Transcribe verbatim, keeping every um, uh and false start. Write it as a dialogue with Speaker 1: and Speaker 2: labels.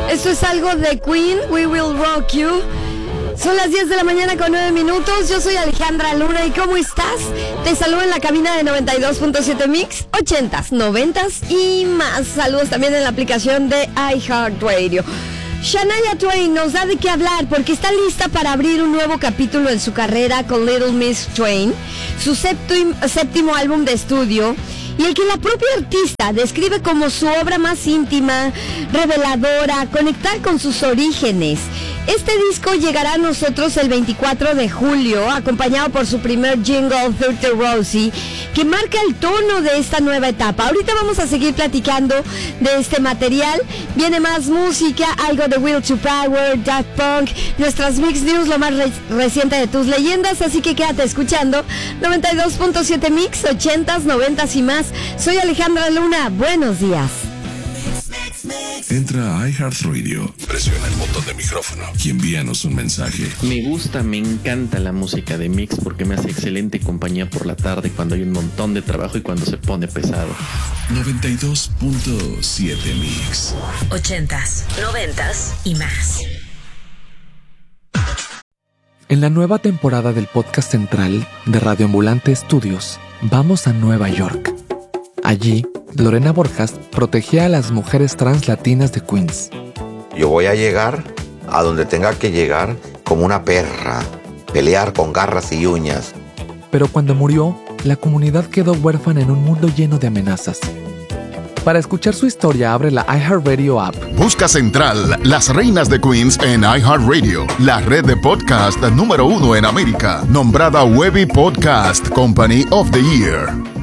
Speaker 1: Esto es algo de Queen, We Will Rock You. Son las diez de la mañana con nueve minutos. Yo soy Alejandra Luna. ¿Y cómo estás? Te saludo en la cabina de noventa y dos punto siete Mix, ochentas, noventas y más. Saludos también en la aplicación de iHeartRadio. Shania Twain nos da de qué hablar porque está lista para abrir un nuevo capítulo en su carrera con Little Miss Twain, su séptimo, séptimo álbum de estudio, y el que la propia artista describe como su obra más íntima, reveladora, conectar con sus orígenes. Este disco llegará a nosotros el veinticuatro de julio, acompañado por su primer jingle, Dirty Rosie, que marca el tono de esta nueva etapa. Ahorita vamos a seguir platicando de este material. Viene más música, algo de Will to Power, Daft Punk, nuestras Mix News, lo más re- reciente de tus leyendas, así que quédate escuchando noventa y dos punto siete Mix, ochentas, noventas y más. Soy Alejandra Luna, buenos días.
Speaker 2: Entra a iHeartRadio, presiona el botón de micrófono y envíanos un mensaje.
Speaker 3: Me gusta, me encanta la música de Mix porque me hace excelente compañía por la tarde cuando hay un montón de trabajo y cuando se pone pesado.
Speaker 2: noventa y dos punto siete Mix.
Speaker 4: Ochentas, noventas y más.
Speaker 5: En la nueva temporada del podcast central de Radio Ambulante Estudios, vamos a Nueva York. Allí, Lorena Borjas protegía a las mujeres trans latinas de Queens.
Speaker 6: Yo voy a llegar a donde tenga que llegar como una perra, pelear con garras y uñas.
Speaker 5: Pero cuando murió, la comunidad quedó huérfana en un mundo lleno de amenazas. Para escuchar su historia, abre la iHeartRadio app.
Speaker 7: Busca Central, las reinas de Queens en iHeartRadio, la red de podcast número uno en América, nombrada Webby Podcast Company of the Year.